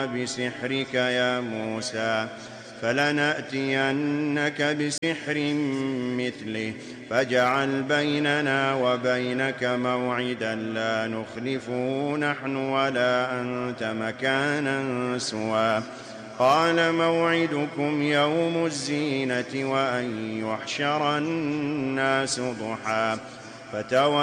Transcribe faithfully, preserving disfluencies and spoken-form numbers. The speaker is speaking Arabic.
بسحرك يا موسى فلنأتينك بسحر مثله فاجعل بيننا وبينك موعدا لا نخلفه نحن ولا أنت مكانا سوى قال موعدكم يوم الزينة وأن يحشر الناس ضحى فتولى